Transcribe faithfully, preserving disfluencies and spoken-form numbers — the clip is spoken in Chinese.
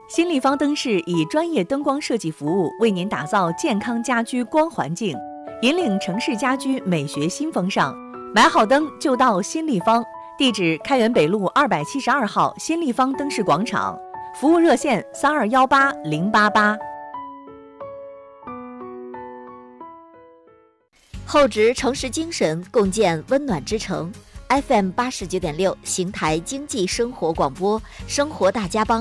新立方灯饰以专业灯光设计服务，为您打造健康家居光环境，引领城市家居美学新风尚。买好灯就到新立方，地址开元北路二百七十二号新立方灯饰广场，服务热线三二幺八零八八。 厚植城市精神，共建温暖之城。F M 八十九点六，邢台经济生活广播，生活大家帮。